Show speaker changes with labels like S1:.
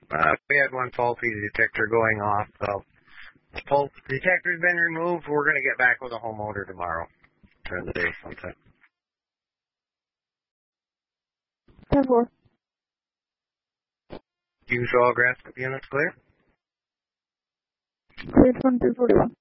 S1: We had one faulty detector going off. So the fault detector's been removed. We're going to get back with a homeowner tomorrow. During the day sometime.
S2: 10-4.
S1: You show all grass units clear?
S2: Cleared from 241.